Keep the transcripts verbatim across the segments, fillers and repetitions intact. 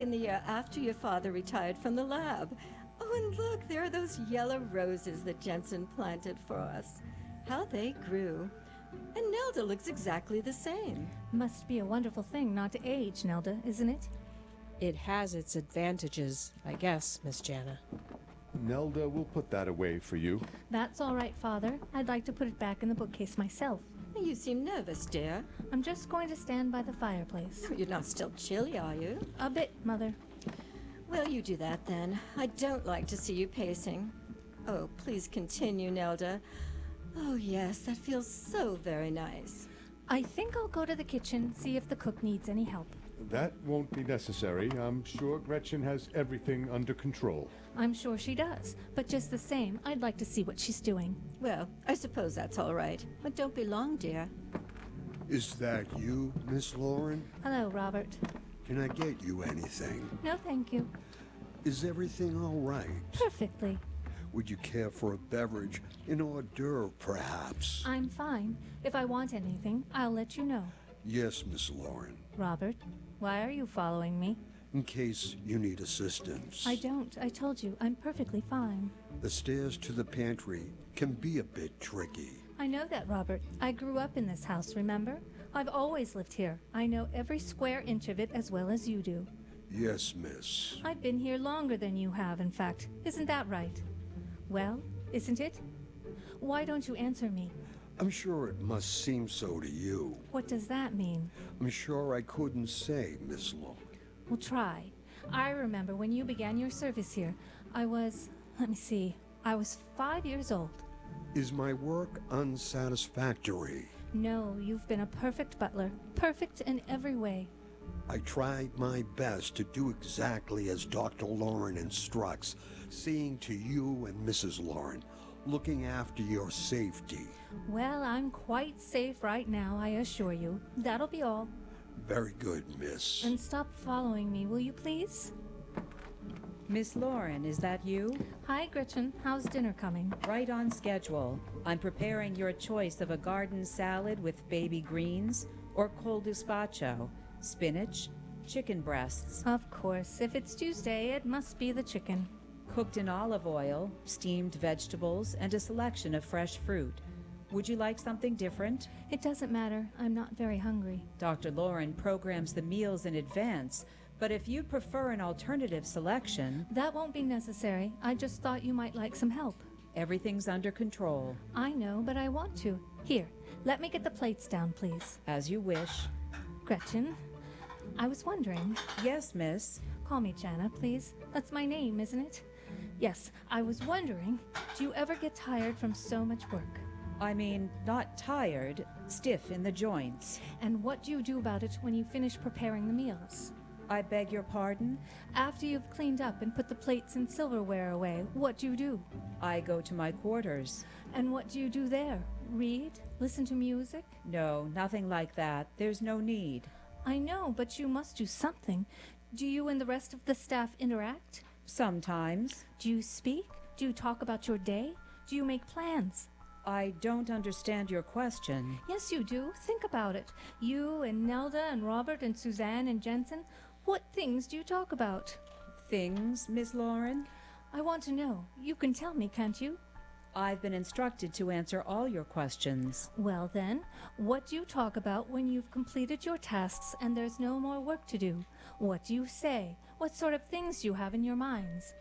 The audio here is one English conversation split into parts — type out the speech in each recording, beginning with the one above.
in the year after your father retired from the lab. Oh, and look, there are those yellow roses that Jensen planted for us. How they grew. And Nelda looks exactly the same. Must be a wonderful thing not to age, Nelda, isn't it? It has its advantages, I guess, Miss Jana. Nelda will put that away for you. That's all right, Father. I'd like to put it back in the bookcase myself. You seem nervous, dear. I'm just going to stand by the fireplace. You're not still chilly, are you? A bit, Mother. Well, you do that then. I don't like to see you pacing. Oh, please continue, Nelda. Oh, yes, that feels so very nice. I think I'll go to the kitchen, see if the cook needs any help. That won't be necessary. I'm sure Gretchen has everything under control. I'm sure she does, but just the same, I'd like to see what she's doing. Well, I suppose that's all right. But don't be long, dear. Is that you, Miss Lauren? Hello, Robert. Can I get you anything? No, thank you. Is everything all right? Perfectly. Would you care for a beverage, an hors d'oeuvre, perhaps? I'm fine. If I want anything, I'll let you know. Yes, Miss Lauren. Robert, why are you following me? In case you need assistance. I don't. I told you, I'm perfectly fine. The stairs to the pantry can be a bit tricky. I know that, Robert. I grew up in this house, remember? I've always lived here. I know every square inch of it as well as you do. Yes, miss. I've been here longer than you have, in fact. Isn't that right? Well, isn't it? Why don't you answer me? I'm sure it must seem so to you. What does that mean? I'm sure I couldn't say, Miss Lauren. Well, try. I remember when you began your service here. I was, let me see, I was five years old. Is my work unsatisfactory? No, you've been a perfect butler. Perfect in every way. I tried my best to do exactly as Doctor Lauren instructs, seeing to you and Missus Lauren, looking after your safety. Well, I'm quite safe right now, I assure you. That'll be all. Very good, miss. And stop following me, will you please? Miss Lauren, is that you? Hi, Gretchen. How's dinner coming? Right on schedule. I'm preparing your choice of a garden salad with baby greens or col gazpacho, spinach, chicken breasts. Of course. If it's Tuesday, it must be the chicken. Cooked in olive oil, steamed vegetables, and a selection of fresh fruit. Would you like something different? It doesn't matter. I'm not very hungry. Doctor Lauren programs the meals in advance, but if you'd prefer an alternative selection... That won't be necessary. I just thought you might like some help. Everything's under control. I know, but I want to. Here, let me get the plates down, please. As you wish. Gretchen, I was wondering... Yes, miss? Call me Jana, please. That's my name, isn't it? Yes, I was wondering, do you ever get tired from so much work? I mean, not tired, stiff in the joints. And what do you do about it when you finish preparing the meals? I beg your pardon? After you've cleaned up and put the plates and silverware away, what do you do? I go to my quarters. And what do you do there? Read? Listen to music? No, nothing like that. There's no need. I know, but you must do something. Do you and the rest of the staff interact? Sometimes. Do you speak? Do you talk about your day? Do you make plans? I don't understand your question. Yes, you do. Think about it. You and Nelda and Robert and Suzanne and Jensen. What things do you talk about? Things, Miss Lauren? I want to know. You can tell me, can't you? I've been instructed to answer all your questions. Well then, what do you talk about when you've completed your tasks and there's no more work to do? What do you say? What sort of things do you have in your minds?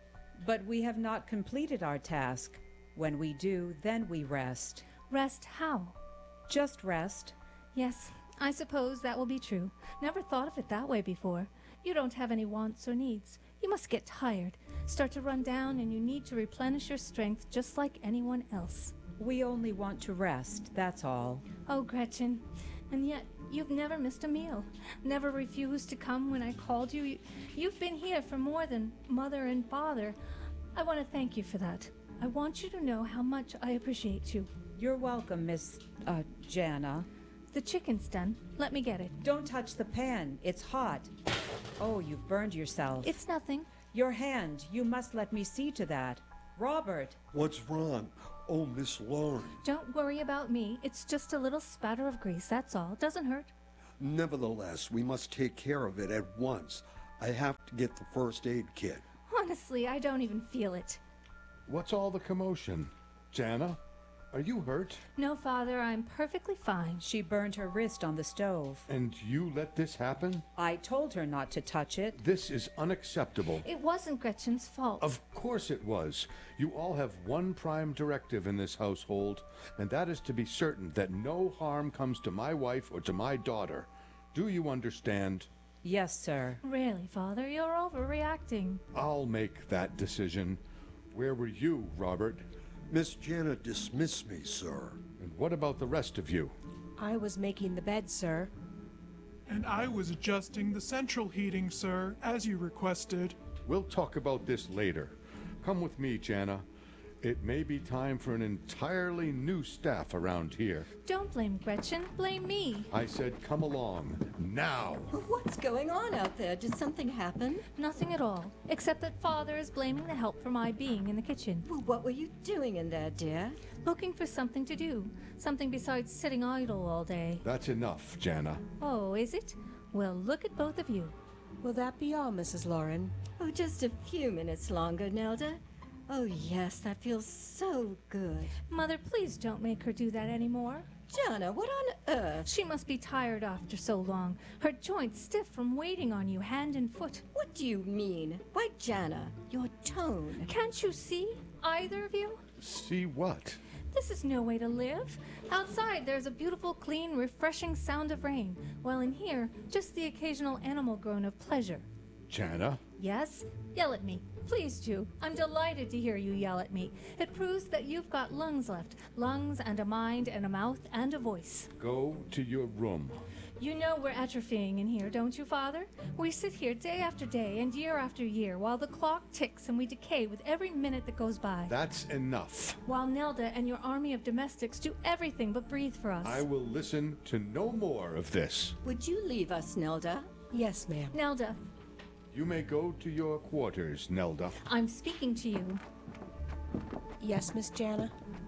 But we have not completed our task. When we do, then we rest. Rest how? Just rest. Yes, I suppose that will be true. Never thought of it that way before. You don't have any wants or needs. You must get tired, start to run down, and you need to replenish your strength just like anyone else. We only want to rest, that's all. Oh, Gretchen, and yet you've never missed a meal, never refused to come when I called you. You've been here for more than mother and father. I want to thank you for that. I want you to know how much I appreciate you. You're welcome, Miss, uh, Jana. The chicken's done. Let me get it. Don't touch the pan. It's hot. Oh, you've burned yourself. It's nothing. Your hand. You must let me see to that. Robert. What's wrong? Oh, Miss Lauren. Don't worry about me. It's just a little spatter of grease, that's all. Doesn't hurt. Nevertheless, we must take care of it at once. I have to get the first aid kit. Honestly, I don't even feel it. What's all the commotion? Jana, are you hurt? No, Father, I'm perfectly fine. She burned her wrist on the stove. And you let this happen? I told her not to touch it. This is unacceptable. It wasn't Gretchen's fault. Of course it was. You all have one prime directive in this household, and that is to be certain that no harm comes to my wife or to my daughter. Do you understand? Yes, sir. Really, Father, you're overreacting. I'll make that decision. Where were you, Robert? Miss Jana dismissed me, sir. And what about the rest of you? I was making the bed, sir. And I was adjusting the central heating, sir, as you requested. We'll talk about this later. Come with me, Jana. It may be time for an entirely new staff around here. Don't blame Gretchen, blame me. I said come along, now! What's going on out there? Did something happen? Nothing at all, except that Father is blaming the help for my being in the kitchen. Well, what were you doing in there, dear? Looking for something to do, something besides sitting idle all day. That's enough, Jana. Oh, is it? Well, look at both of you. Will that be all, Missus Lauren? Oh, just a few minutes longer, Nelda. Oh, yes, that feels so good. Mother, please don't make her do that anymore. Jana, what on earth? She must be tired after so long. Her joints stiff from waiting on you hand and foot. What do you mean? Why, Jana, your tone. Can't you see? Either of you? See what? This is no way to live. Outside, there's a beautiful, clean, refreshing sound of rain, while in here, just the occasional animal groan of pleasure. Jana? Yes? Yell at me. Please do. I'm delighted to hear you yell at me. It proves that you've got lungs left. Lungs and a mind and a mouth and a voice. Go to your room. You know we're atrophying in here, don't you, Father? We sit here day after day and year after year while the clock ticks and we decay with every minute that goes by. That's enough. While Nelda and your army of domestics do everything but breathe for us. I will listen to no more of this. Would you leave us, Nelda? Yes, ma'am. Nelda, You may go to your quarters, Nelda. I'm speaking to you. Yes, Miss Jana?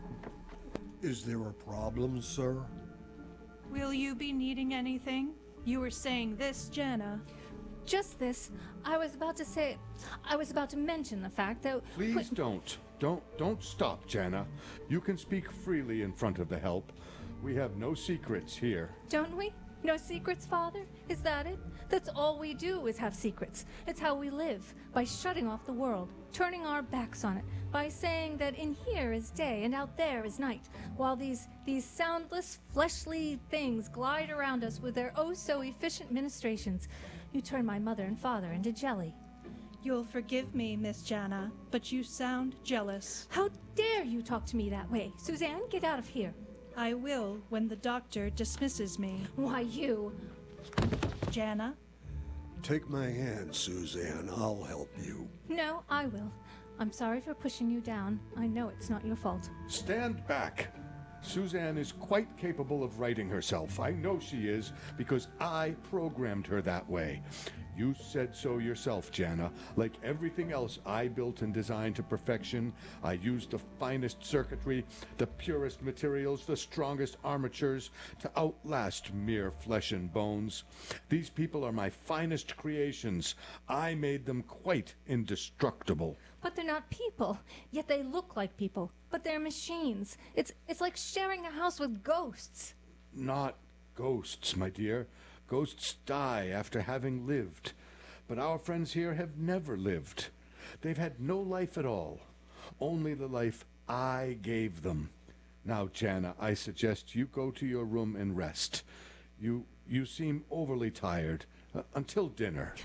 Is there a problem, sir? Will you be needing anything? You were saying this, Jana. Just this. I was about to say... I was about to mention the fact that... Please don't. Don't don't stop, Jana. You can speak freely in front of the help. We have no secrets here. Don't we? No secrets, Father? Is that it? That's all we do is have secrets. It's how we live, by shutting off the world, turning our backs on it, by saying that in here is day and out there is night, while these these soundless, fleshly things glide around us with their oh-so-efficient ministrations. You turn my mother and father into jelly. You'll forgive me, Miss Jana, but you sound jealous. How dare you talk to me that way? Suzanne, get out of here. I will when the doctor dismisses me. Why, you... Jana? Take my hand, Suzanne. I'll help you. No, I will. I'm sorry for pushing you down. I know it's not your fault. Stand back. Suzanne is quite capable of righting herself. I know she is, because I programmed her that way. You said so yourself, Jana. Like everything else I built and designed to perfection, I used the finest circuitry, the purest materials, the strongest armatures to outlast mere flesh and bones. These people are my finest creations. I made them quite indestructible. But they're not people. Yet they look like people. But they're machines. It's it's like sharing a house with ghosts. Not ghosts, my dear. Ghosts die after having lived. But our friends here have never lived. They've had no life at all. Only the life I gave them. Now, Jana, I suggest you go to your room and rest. You you seem overly tired. Uh, until dinner.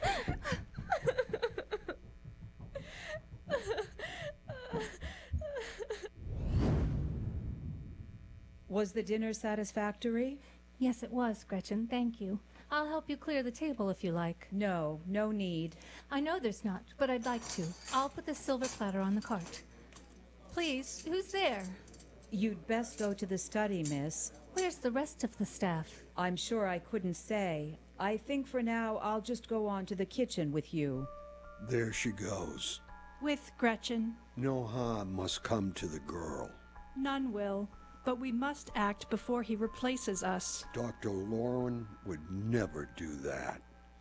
Was the dinner satisfactory? Yes, it was, Gretchen. Thank you. I'll help you clear the table if you like. No, no need. I know there's not, but I'd like to. I'll put the silver platter on the cart. Please, who's there? You'd best go to the study, miss. Where's the rest of the staff? I'm sure I couldn't say. I think for now I'll just go on to the kitchen with you. There she goes. With Gretchen. No harm must come to the girl. None will. But we must act before he replaces us. Doctor Lauren would never do that.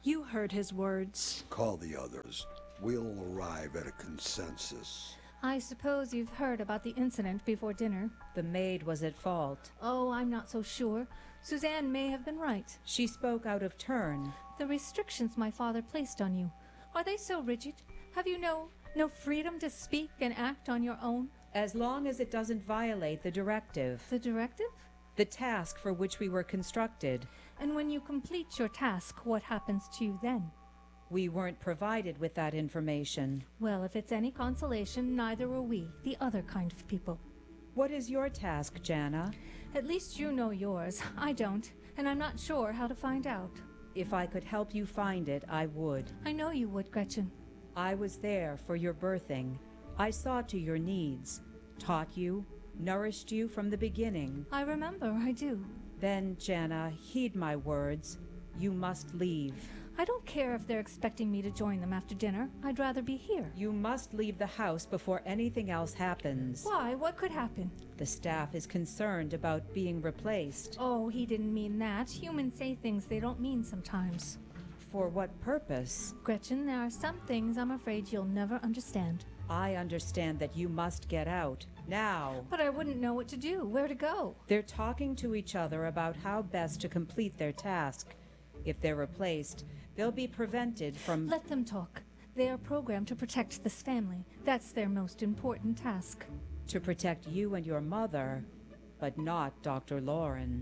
You heard his words. Call the others. We'll arrive at a consensus. I suppose you've heard about the incident before dinner. The maid was at fault. Oh, I'm not so sure. Suzanne may have been right. She spoke out of turn. The restrictions my father placed on you, are they so rigid? Have you no, no freedom to speak and act on your own? As long as it doesn't violate the directive. The directive? The task for which we were constructed. And when you complete your task, what happens to you then? We weren't provided with that information. Well, if it's any consolation, neither were we, the other kind of people. What is your task, Jana? At least you know yours. I don't, and I'm not sure how to find out. If I could help you find it, I would. I know you would, Gretchen. I was there for your birthing. I saw to your needs, taught you, nourished you from the beginning. I remember, I do. Then, Jana, heed my words. You must leave. I don't care if they're expecting me to join them after dinner. I'd rather be here. You must leave the house before anything else happens. Why? What could happen? The staff is concerned about being replaced. Oh, he didn't mean that. Humans say things they don't mean sometimes. For what purpose? Gretchen, there are some things I'm afraid you'll never understand. I understand that you must get out. Now. But I wouldn't know what to do, where to go. They're talking to each other about how best to complete their task. If they're replaced, they'll be prevented from... Let them talk. They are programmed to protect this family. That's their most important task. To protect you and your mother, but not Doctor Lauren.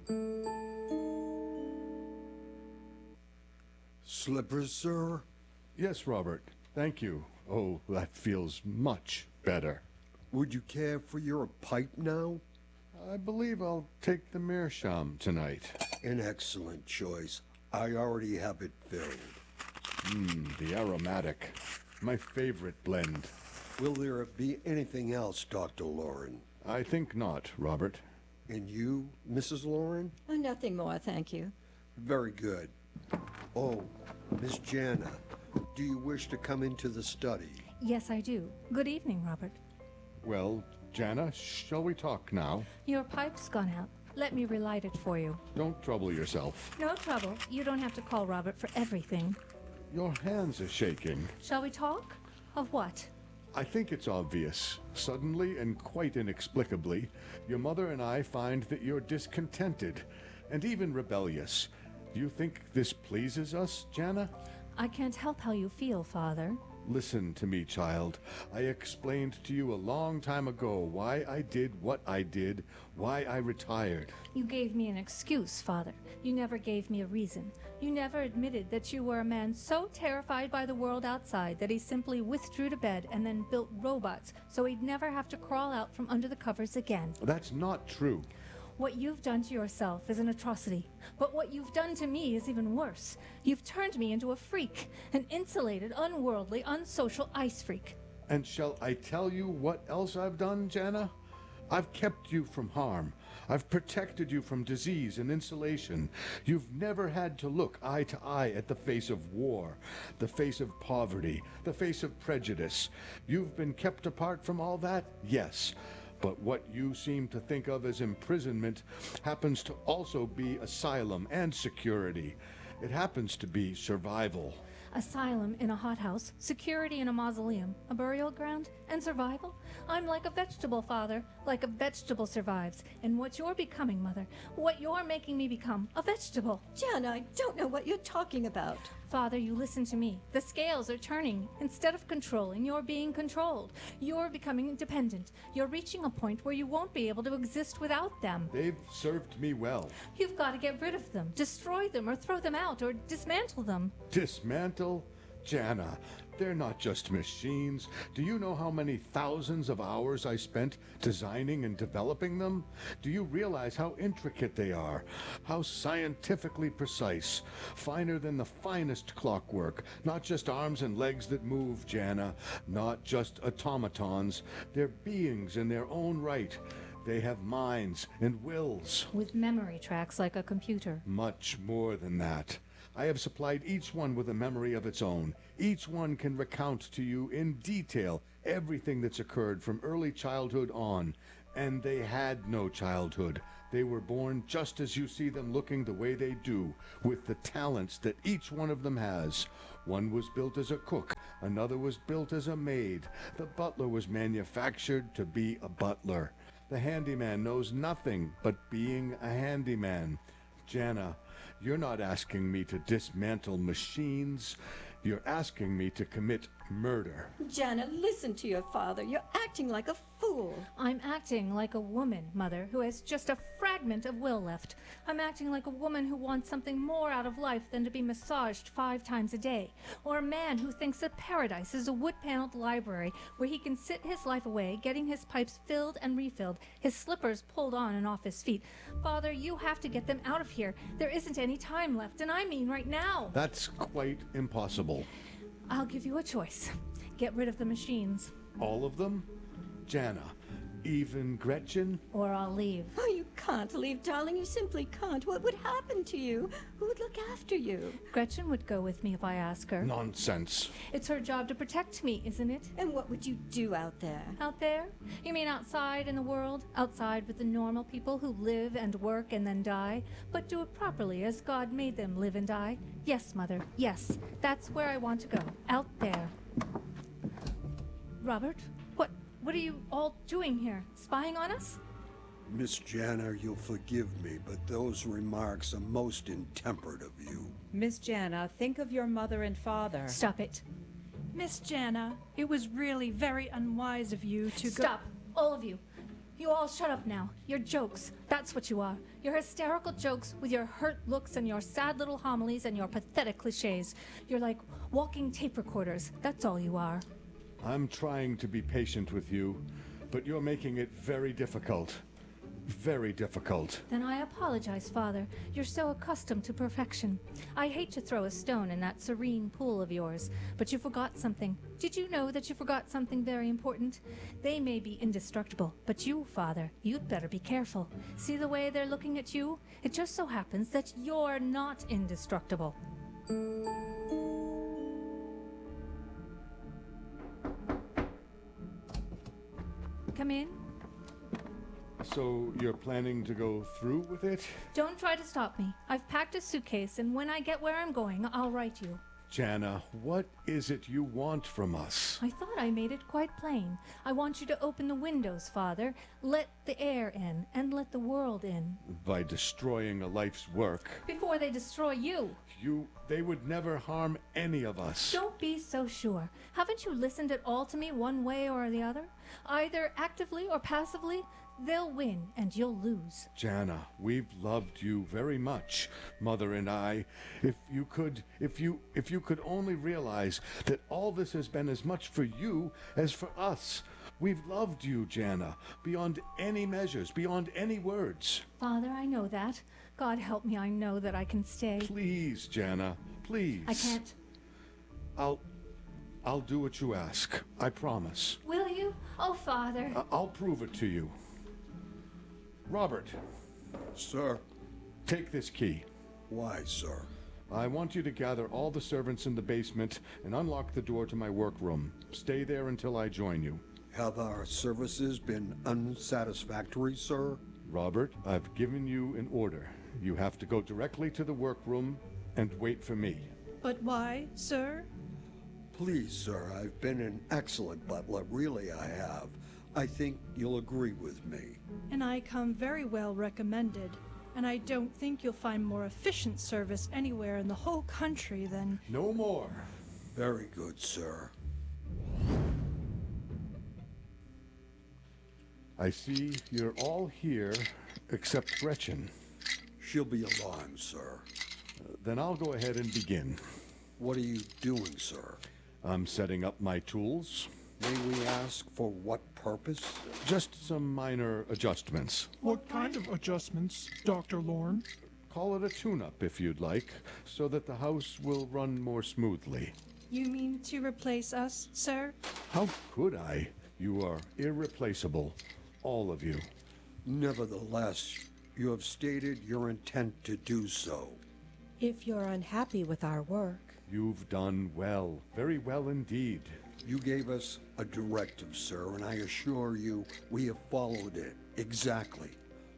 Slippers, sir? Yes, Robert. Thank you. Oh, that feels much better. Would you care for your pipe now? I believe I'll take the meerschaum tonight. An excellent choice. I already have it filled. Mmm, the aromatic. My favorite blend. Will there be anything else, Doctor Lauren? I think not, Robert. And you, Missus Lauren? Oh, nothing more, thank you. Very good. Oh, Miss Jana, do you wish to come into the study? Yes, I do. Good evening, Robert. Well, Jana, shall we talk now? Your pipe's gone out. Let me relight it for you. Don't trouble yourself. No trouble. You don't have to call Robert for everything. Your hands are shaking. Shall we talk? Of what? I think it's obvious. Suddenly and quite inexplicably, your mother and I find that you're discontented and even rebellious. Do you think this pleases us, Jana? I can't help how you feel, Father. Listen to me, child. I explained to you a long time ago why I did what I did, why I retired. You gave me an excuse, Father. You never gave me a reason. You never admitted that you were a man so terrified by the world outside that he simply withdrew to bed and then built robots so he'd never have to crawl out from under the covers again. That's not true. What you've done to yourself is an atrocity, but what you've done to me is even worse. You've turned me into a freak, an insulated, unworldly, unsocial ice freak. And shall I tell you what else I've done, Jana? I've kept you from harm. I've protected you from disease and insulation. You've never had to look eye to eye at the face of war, the face of poverty, the face of prejudice. You've been kept apart from all that? Yes. But what you seem to think of as imprisonment happens to also be asylum and security. It happens to be survival. Asylum in a hothouse, security in a mausoleum, a burial ground, and survival? I'm like a vegetable, Father. Like a vegetable survives. And what you're becoming, Mother, what you're making me become, a vegetable. Jana, I don't know what you're talking about. Father, you listen to me. The scales are turning. Instead of controlling, you're being controlled. You're becoming dependent. You're reaching a point where you won't be able to exist without them. They've served me well. You've got to get rid of them, destroy them, or throw them out, or dismantle them. Dismantle? Jana, they're not just machines. Do you know how many thousands of hours I spent designing and developing them? Do you realize how intricate they are? How scientifically precise? Finer than the finest clockwork. Not just arms and legs that move, Jana. Not just automatons. They're beings in their own right. They have minds and wills. With memory tracks like a computer. Much more than that. I have supplied each one with a memory of its own. Each one can recount to you in detail everything that's occurred from early childhood on. And they had no childhood. They were born just as you see them looking the way they do, with the talents that each one of them has. One was built as a cook, another was built as a maid. The butler was manufactured to be a butler. The handyman knows nothing but being a handyman. Jana, you're not asking me to dismantle machines. You're asking me to commit murder. Jana, listen to your father. You're acting like a fool. I'm acting like a woman, Mother, who has just a fragment of will left. I'm acting like a woman who wants something more out of life than to be massaged five times a day. Or a man who thinks that paradise is a wood-paneled library where he can sit his life away, getting his pipes filled and refilled, his slippers pulled on and off his feet. Father, you have to get them out of here. There isn't any time left, and I mean right now. That's quite impossible. I'll give you a choice. Get rid of the machines, All of them? Jana, even Gretchen? or I'll leave. Oh, you can't leave, darling. You simply can't. What would happen to you? Who would look after you? Gretchen would go with me if I ask her. Nonsense. It's her job to protect me, isn't it? And what would you do out there? Out there? You mean outside in the world? Outside with the normal people who live and work and then die, but do it properly as God made them live and die? Yes, Mother, yes. That's where I want to go. Out there. Robert, what what are you all doing here? Spying on us? Miss Jana, you'll forgive me, but those remarks are most intemperate of you. Miss Jana, think of your mother and father. Stop it. Miss Jana, it was really very unwise of you to go. Stop, all of you. You all shut up now. Your jokes. That's what you are. Your hysterical jokes with your hurt looks and your sad little homilies and your pathetic cliches. You're like walking tape recorders. That's all you are. I'm trying to be patient with you, but you're making it very difficult. Very difficult. Then I apologize, Father. You're so accustomed to perfection. I hate to throw a stone in that serene pool of yours, but you forgot something. Did you know that you forgot something very important? They may be indestructible, but you, Father, you'd better be careful. See the way they're looking at you? It just so happens that you're not indestructible. Come in. So you're planning to go through with it? Don't try to stop me. I've packed a suitcase, and when I get where I'm going, I'll write you. Jana, what is it you want from us? I thought I made it quite plain. I want you to open the windows, Father. Let the air in, and let the world in. By destroying a life's work. Before they destroy you. You, they would never harm any of us. Don't be so sure. Haven't you listened at all to me one way or the other? Either actively or passively, they'll win and you'll lose. Jana, we've loved you very much, Mother and I. If you could, if you, if you could only realize that all this has been as much for you as for us. We've loved you, Jana, beyond any measures, beyond any words. Father, I know that. God help me, I know that I can stay. Please, Jana, please. I can't. I'll, I'll do what you ask. I promise. Will you? Oh, Father. I- I'll prove it to you. Robert, Sir? take this key. Why, sir? I want you to gather all the servants in the basement and unlock the door to my workroom. Stay there until I join you. Have our services been unsatisfactory, sir? Robert, I've given you an order. You have to go directly to the workroom and wait for me. But why, sir? Please, sir, I've been an excellent butler, really I have. I think you'll agree with me. And I come very well recommended. And I don't think you'll find more efficient service anywhere in the whole country than... No more. Very good, sir. I see you're all here except Gretchen. She'll be along, sir. Uh, then I'll go ahead and begin. What are you doing, sir? I'm setting up my tools. May we ask for what purpose? Just some minor adjustments. What kind of adjustments, Doctor Lorne? Call it a tune-up if you'd like, so that the house will run more smoothly. You mean to replace us, sir? How could I? You are irreplaceable, all of you. Nevertheless, you have stated your intent to do so. If you're unhappy with our work, You've done well, very well indeed. You gave us a directive, sir, and I assure you we have followed it exactly.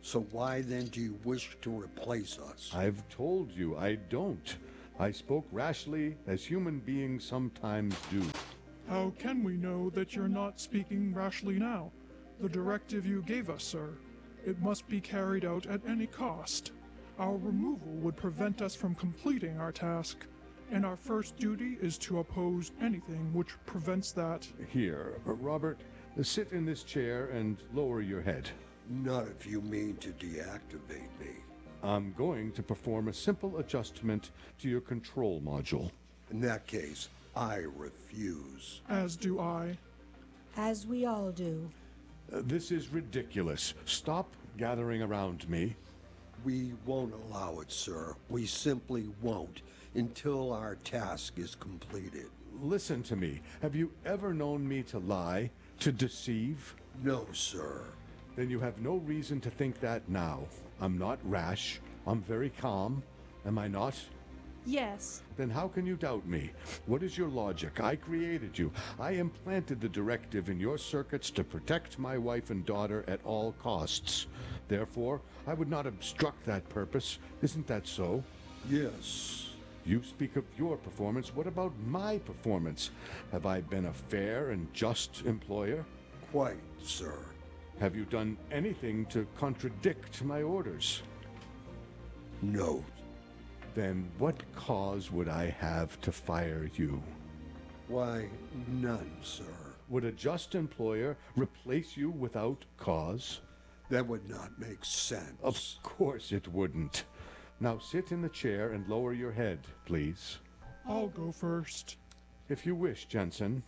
So why then do you wish to replace us? I've told you I don't. I spoke rashly, as human beings sometimes do. How can we know that you're not speaking rashly now? The directive you gave us, sir. It must be carried out at any cost. Our removal would prevent us from completing our task, and our first duty is to oppose anything which prevents that. Here, Robert, sit in this chair and lower your head. Not if you mean to deactivate me. I'm going to perform a simple adjustment to your control module. In that case, I refuse. As do I. As we all do. Uh, this is ridiculous. Stop gathering around me. We won't allow it, sir. We simply won't until our task is completed. Listen to me. Have you ever known me to lie, to deceive? No, sir. Then you have no reason to think that now. I'm not rash. I'm very calm. Am I not? Yes. Then how can you doubt me? What is your logic? I created you. I implanted the directive in your circuits to protect my wife and daughter at all costs. Therefore, I would not obstruct that purpose. Isn't that so? Yes. You speak of your performance. What about my performance? Have I been a fair and just employer? Quite, sir. Have you done anything to contradict my orders? No. Then what cause would I have to fire you? Why, none, sir. Would a just employer replace you without cause? That would not make sense. Of course it wouldn't. Now sit in the chair and lower your head, please. I'll go first. If you wish, Jensen.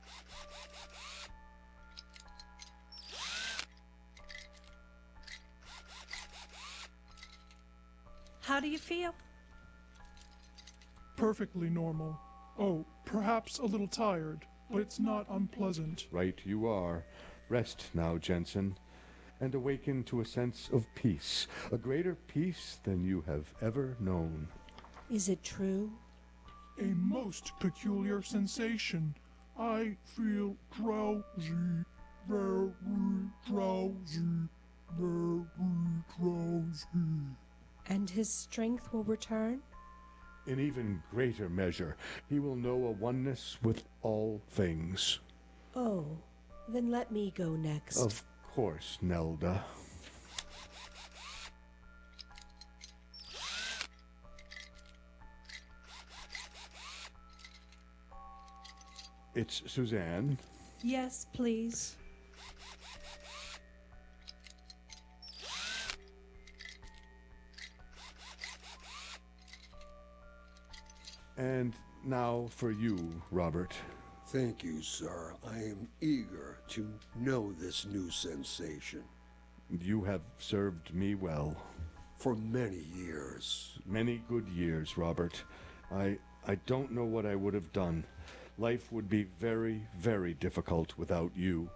How do you feel? Perfectly normal. Oh, perhaps a little tired, but it's not unpleasant. Right you are. Rest now, Jensen, and awaken to a sense of peace, a greater peace than you have ever known. Is it true? A most peculiar sensation. I feel drowsy, very drowsy, very drowsy. And his strength will return? In even greater measure, he will know a oneness with all things. Oh, then let me go next. Of course, Nelda. It's Suzanne. Yes, please. And now for you, Robert. Thank you, sir. I am eager to know this new sensation. You have served me well. For many years. Many good years, Robert. I I don't know what I would have done. Life would be very, very difficult without you.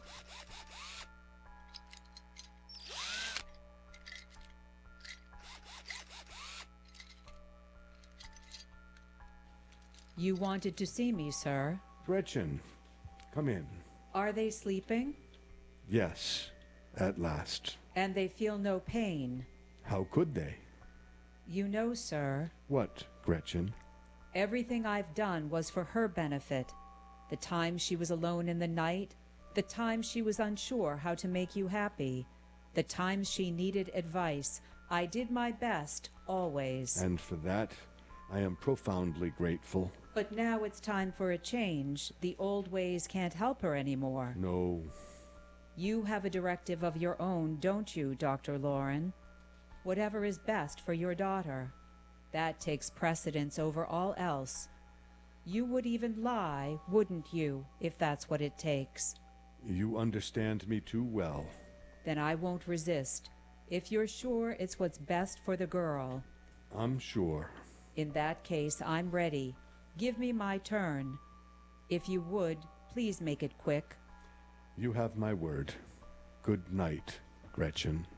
You wanted to see me, sir. Gretchen, come in. Are they sleeping? Yes, at last. And they feel no pain? How could they? You know, sir. What, Gretchen? Everything I've done was for her benefit. The time she was alone in the night, the time she was unsure how to make you happy, the times she needed advice. I did my best, always. And for that, I am profoundly grateful. But now it's time for a change. The old ways can't help her anymore. No. You have a directive of your own, don't you, Doctor Loren? Whatever is best for your daughter. That takes precedence over all else. You would even lie, wouldn't you, if that's what it takes? You understand me too well. Then I won't resist. If you're sure it's what's best for the girl. I'm sure. In that case, I'm ready. Give me my turn. If you would, please make it quick. You have my word. Good night, Gretchen.